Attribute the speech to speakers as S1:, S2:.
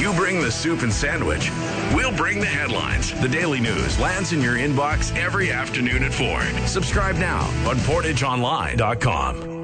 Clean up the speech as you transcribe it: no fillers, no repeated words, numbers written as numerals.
S1: You bring the soup and sandwich. We'll bring the headlines. The Daily News lands in your inbox every afternoon at 4. Subscribe now on PortageOnline.com.